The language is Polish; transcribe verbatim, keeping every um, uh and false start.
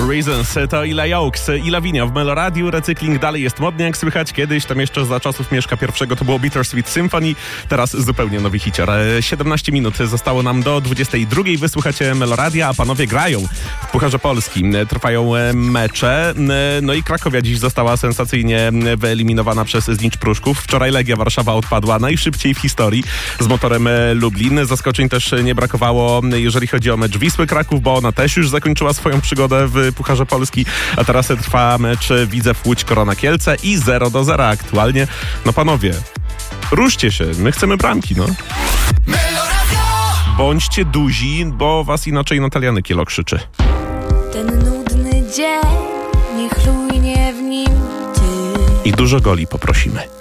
Reasons to Ila Yokes i Lavinia w Meloradiu. Recykling dalej jest modny, jak słychać. Kiedyś, tam jeszcze za czasów Mieszka pierwszego, to było Bittersweet Symphony. Teraz zupełnie nowy hicior. siedemnaście minut zostało nam do dwudziestej drugiej. Wysłuchacie Meloradia, a panowie grają w Pucharze Polski. Trwają mecze. No i Krakowia dziś została sensacyjnie wyeliminowana przez Znicz Pruszków. Wczoraj Legia Warszawa odpadła najszybciej w historii z Motorem Lublin. Zaskoczeń też nie brakowało, jeżeli chodzi o mecz Wisły Kraków, bo ona też już zakończyła swoją przygodę w Pucharze Polski, a teraz trwa mecz Widzew Łódź Korona Kielce i zero do zera aktualnie. No panowie, ruszcie się, my chcemy bramki, no. Bądźcie duzi, bo was inaczej Natalia Nykiel krzyczy. Ten nudny dzień, nie chlujnie w nim ty. I dużo goli poprosimy.